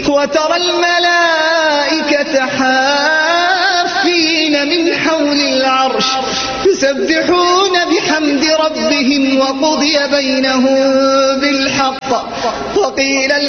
وترى الملائكة حافين من حول العرش يسبحون بحمد ربهم وقضي بينهم بالحق وقيل